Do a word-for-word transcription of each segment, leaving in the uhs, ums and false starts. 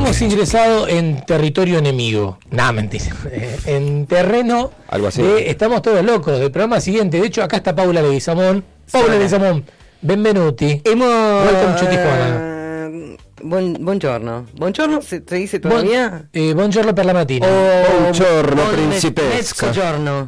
hemos ingresado en territorio enemigo. Nada, mentira. En terreno. Algo así. De, estamos todos locos. Del programa siguiente. De hecho, acá está Paula Leguizamón. Paula Leguizamón, benvenuti. Hemos. Welcome to Tijuana. Bon, buongiorno. Buongiorno se, se dice todavía. Bon, eh, buongiorno per la mattina. O buongiorno, bon, principesca. Mezzogiorno.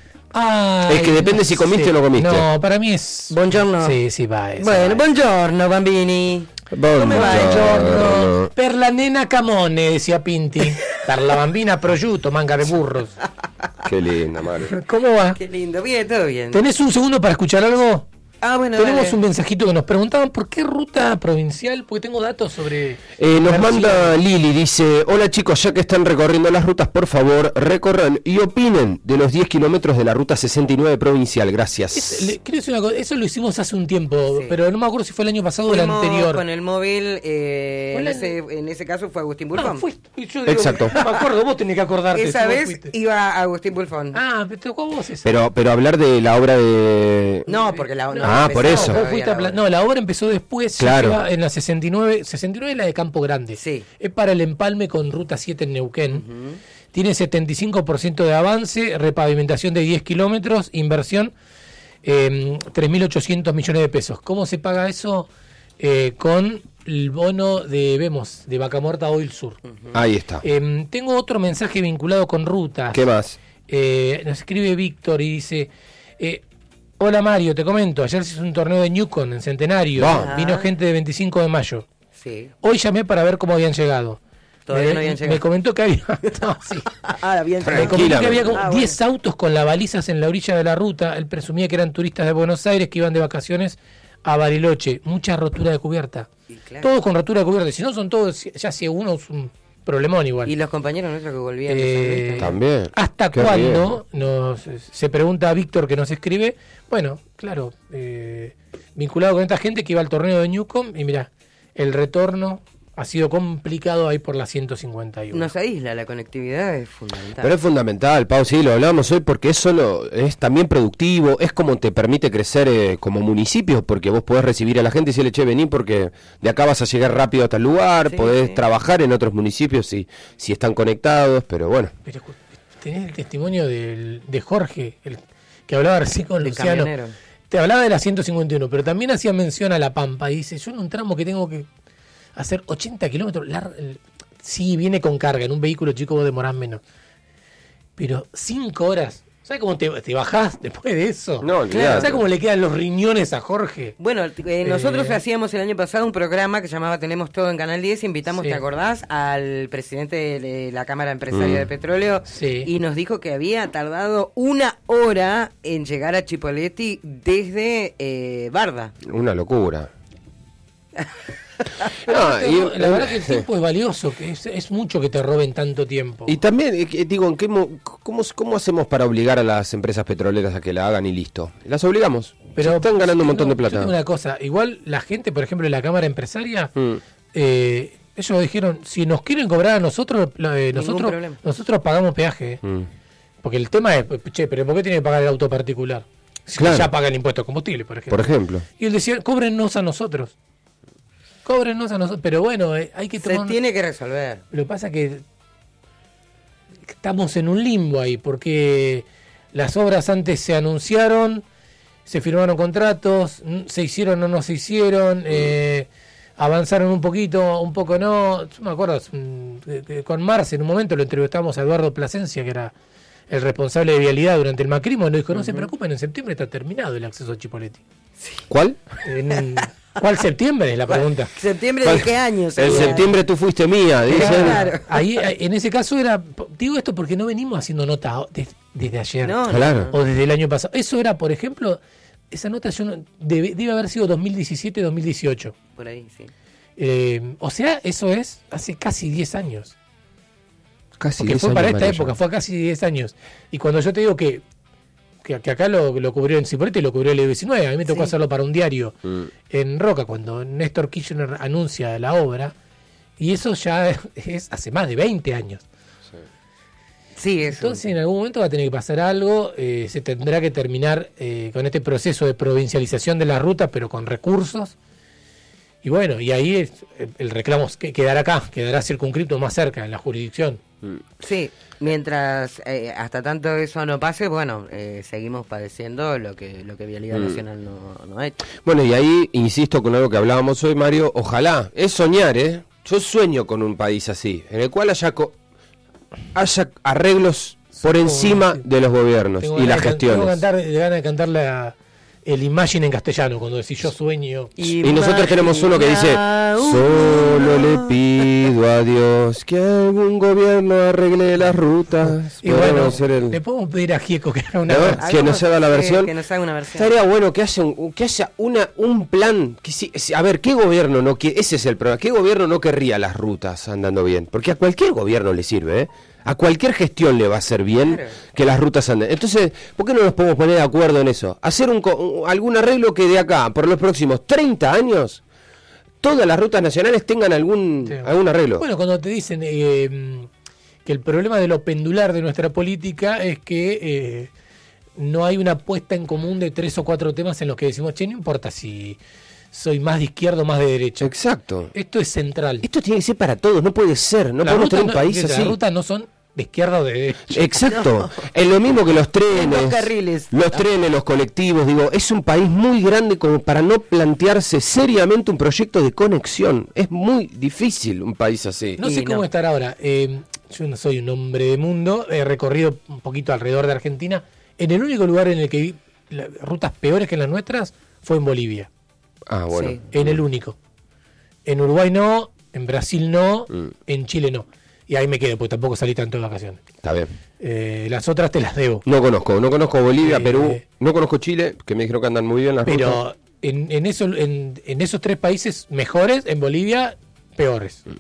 Ah, es que depende si comiste sí. o no comiste. No, para mí es. Buongiorno. Sí, sí, va. Esa, Bueno, va. buongiorno, bambini. Come va? Buongiorno. Per la nena Camone, decía Pinti. Per la bambina prosciutto, manga de burros. Qué linda, madre. ¿Cómo va? Qué lindo, bien, todo bien. ¿Tenés un segundo para escuchar algo? Ah, bueno, Tenemos dale. un mensajito que nos preguntaban por qué ruta provincial, porque tengo datos sobre... Eh, nos García. manda Lili, dice: hola chicos, ya que están recorriendo las rutas, por favor, recorran y opinen de los diez kilómetros de la ruta sesenta y nueve provincial, gracias. Es- le- quiero decir una cosa, eso lo hicimos hace un tiempo, Sí. pero no me acuerdo si fue el año pasado o el Fuimos anterior. con el móvil, eh, Fue en, la- ese, en ese caso fue Agustín Ah, Bulfón. fuiste- yo digo, Exacto. No me acuerdo, vos tenés que acordarte. Esa si vos vez fuiste. iba Agustín Bulfón. Ah, pero te tocó a vos ese. Pero, pero hablar de la obra de... No, porque la no, Ah, por empezó eso. Vos todavía fuiste a la Pla- obra. no, la obra empezó después, Claro. llega en la sesenta y nueve, sesenta y nueve es la de Campo Grande. Sí. Es para el empalme con Ruta siete en Neuquén. Tiene setenta y cinco por ciento de avance, repavimentación de diez kilómetros, inversión eh, tres mil ochocientos millones de pesos. ¿Cómo se paga eso? Eh, con el bono de Vemos, de Vaca Muerta Oil Sur. Ahí está. Eh, tengo otro mensaje vinculado con rutas. ¿Qué más? Eh, nos escribe Víctor y dice: eh, hola Mario, te comento, ayer se hizo un torneo de Newcon en Centenario, Va. vino gente de veinticinco de mayo. Sí. Hoy llamé para ver cómo habían llegado. Todavía me, no habían llegado. Me comentó que había, no, sí. Ah, bien. Me comentó que había como Ah, diez autos con las balizas en la orilla de la ruta. Él presumía que eran turistas de Buenos Aires que iban de vacaciones a Bariloche. Mucha rotura de cubierta. Y claro. Todos con rotura de cubierta. Si no son todos, ya si uno es un problemón igual. Y los compañeros nuestros que volvían. de Eh, San Luis también. También. ¿Hasta Qué cuándo? Nos, se pregunta a Víctor que nos escribe. Bueno, claro, eh, vinculado con esta gente que iba al torneo de Newcom y mira, el retorno ha sido complicado ahí por la ciento cincuenta y uno. Nos aísla, la conectividad es fundamental. Pero es fundamental, Pau, sí, lo hablábamos hoy porque es solo, es también productivo, es como te permite crecer eh, como municipio, porque vos podés recibir a la gente y decirle, che, vení porque de acá vas a llegar rápido a tal lugar, Sí, podés sí. trabajar en otros municipios si, si están conectados, pero bueno. Pero escu- tenés el testimonio del, de Jorge, el que hablaba recién con De Luciano. camionero. Te hablaba de la ciento cincuenta y uno, pero también hacía mención a La Pampa y dice, yo en un tramo que tengo que hacer ochenta kilómetros, lar- el- sí, viene con carga, en un vehículo chico vos demorás menos, pero cinco horas, ¿sabes cómo te, te bajás después de eso? No, olvidate. ¿Sabes cómo le quedan los riñones a Jorge? Bueno, eh, nosotros Eh. hacíamos el año pasado un programa que llamaba Tenemos Todo en Canal diez. Invitamos, Sí. ¿te acordás? Al presidente de la Cámara Empresaria Mm. de Petróleo. Sí. Y nos dijo que había tardado una hora en llegar a Chipoleti desde eh, Barda. Una locura. No, y- la verdad que el sí. tiempo es valioso, que es, es mucho que te roben tanto tiempo. Y también, eh, que- digo, ¿en qué mo- cómo, ¿cómo hacemos para obligar a las empresas petroleras a que la hagan y listo? Las obligamos. Pero Se están ganando un montón no, de yo tengo plata. una cosa, igual la gente, por ejemplo, en la Cámara Empresaria, Mm. eh, ellos dijeron, si nos quieren cobrar a nosotros, eh, nosotros problema. nosotros pagamos peaje. eh. Mm. Porque el tema es, che, pero ¿por qué tiene que pagar el auto particular? Si Claro. ya paga el impuesto de combustible, por ejemplo. Por ejemplo. Y él decía, cóbrennos a nosotros. Cóbrennos a nosotros. Pero bueno, eh, hay que Se tomar... tiene que resolver. Lo que pasa es que estamos en un limbo ahí, porque las obras antes se anunciaron, se firmaron contratos, n- se hicieron o no se hicieron, eh, avanzaron un poquito, un poco no. Yo me acuerdo, mm, que- que con Marce en un momento lo entrevistamos a Eduardo Plasencia, que era el responsable de vialidad durante el macrismo, y nos dijo, no se preocupen, en septiembre está terminado el acceso a Chipoleti. ¿Cuál? En- ¿Cuál septiembre? Es la pregunta. ¿Septiembre ¿Cuál? de qué año? En sería? septiembre tú fuiste mía, dicen. Claro. Ahí, ahí, en ese caso era, digo esto porque no venimos haciendo nota de- desde ayer No, no, Claro. no. o desde el año pasado. Eso era, por ejemplo, esa nota yo no- debe, debe haber sido dos mil diecisiete dos mil dieciocho. Por ahí, sí. Eh, o sea, eso es hace casi diez años. Casi Porque diez fue para años, esta María. época, fue casi diez años. Y cuando yo te digo que, que, que acá lo, lo cubrió en Cipolletti, lo cubrió el E diecinueve, a mí me tocó Sí. hacerlo para un diario Mm. en Roca, cuando Néstor Kirchner anuncia la obra, y eso ya es hace más de veinte años. Sí, eso. Entonces en algún momento va a tener que pasar algo, eh, se tendrá que terminar eh, con este proceso de provincialización de la ruta, pero con recursos. Y bueno, y ahí es, el reclamo que quedará acá, quedará circunscripto más cerca, en la jurisdicción. Sí, mientras eh, hasta tanto eso no pase, bueno, eh, seguimos padeciendo lo que lo que Vialidad mm. Nacional no, no ha hecho. Bueno, y ahí insisto con algo que hablábamos hoy, Mario, ojalá, es soñar, ¿eh? Yo sueño con un país así, en el cual haya, co- haya arreglos por encima de los gobiernos y las gestiones. Tengo cantar, ganas de cantar la, el Imagine en castellano, cuando decís yo sueño. Y, y nosotros tenemos uno que dice, solo le pido a Dios que algún gobierno arregle las rutas. Y bueno, el... le podemos pedir a Gieco que haga una ¿No? versión. Que nos haga la versión. Que nos haga una versión. Estaría bueno que haya, un, que haya una, un plan. Que si, a ver, ¿qué gobierno no quiere? Ese es el problema. ¿Qué gobierno no querría las rutas andando bien? Porque a cualquier gobierno le sirve, ¿eh? A cualquier gestión le va a ser bien claro. que las rutas anden. Entonces, ¿por qué no nos podemos poner de acuerdo en eso? Hacer un, un, algún arreglo que de acá, por los próximos treinta años, todas las rutas nacionales tengan algún, sí. algún arreglo. Bueno, cuando te dicen eh, que el problema de lo pendular de nuestra política es que eh, no hay una puesta en común de tres o cuatro temas en los que decimos, che, no importa si... soy más de izquierda o más de derecha. Exacto. Esto es central. Esto tiene que ser para todos, no puede ser. No podemos tener un país no, así. Las rutas no son de izquierda o de derecha. Exacto. No. Es lo mismo que los trenes. Los carriles. Los trenes, los colectivos. Digo, es un país muy grande como para no plantearse seriamente un proyecto de conexión. Es muy difícil un país así. No sé y cómo no. estar ahora. Eh, yo no soy un hombre de mundo. He recorrido un poquito alrededor de Argentina. En el único lugar en el que vi la, rutas peores que las nuestras fue en Bolivia. Ah, bueno. Sí. En el único. En Uruguay no, en Brasil no, mm. en Chile no. Y ahí me quedo, porque tampoco salí tanto de vacaciones. Está bien. Eh, las otras te las debo. No conozco, no conozco Bolivia, eh, Perú, no conozco Chile, que me dijeron que andan muy bien las pero rutas. Pero en, en, eso, en, en esos tres países mejores, en Bolivia, peores. Mm.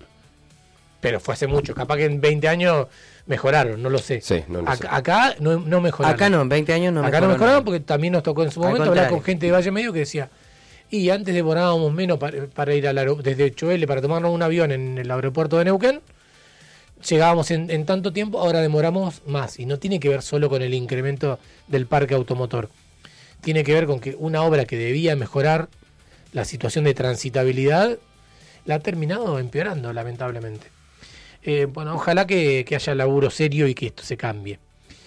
Pero fue hace mucho, capaz que en veinte años mejoraron, no lo sé. Sí, no lo acá, sé. Acá no, no mejoraron. Acá no, en veinte años no acá mejoraron. Acá no mejoraron porque también nos tocó en su momento hablar con gente de Valle Medio que decía... Y antes demorábamos menos para, para ir al aeropuerto, desde Choele para tomarnos un avión en el aeropuerto de Neuquén. Llegábamos en, en tanto tiempo, ahora demoramos más. Y no tiene que ver solo con el incremento del parque automotor. Tiene que ver con que una obra que debía mejorar la situación de transitabilidad la ha terminado empeorando, lamentablemente. Eh, bueno, ojalá que, que haya laburo serio y que esto se cambie.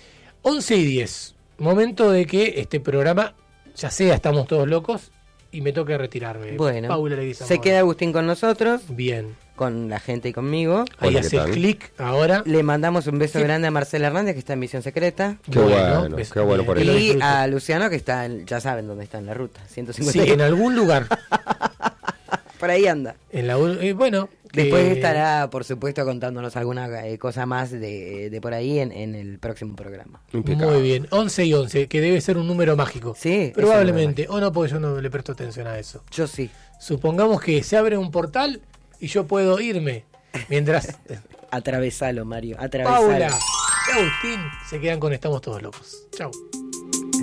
once y diez. Momento de que este programa, ya sea Estamos Todos Locos, y me toca retirarme. Bueno, Paula se queda Agustín con nosotros. Bien. Con la gente y conmigo. Ahí hace clic ahora. Le mandamos un beso ¿Qué? grande a Marcela Hernández, que está en Misión Secreta. Qué bueno, bueno qué bueno por él. Y a Luciano, que está, en, ya saben dónde está en la ruta, ciento cincuenta. Sí, en algún lugar. Por ahí anda. En la, eh, bueno. Después eh, estará, por supuesto, contándonos alguna eh, cosa más de, de por ahí en, en el próximo programa. Impecable. Muy bien. once y once, que debe ser un número mágico. Sí. Probablemente. O no, porque yo no le presto atención a eso. Yo sí. Supongamos que se abre un portal y yo puedo irme. Mientras... Atravesalo, Mario. Atravesalo. Paula y Agustín se quedan con Estamos Todos Locos. Chau.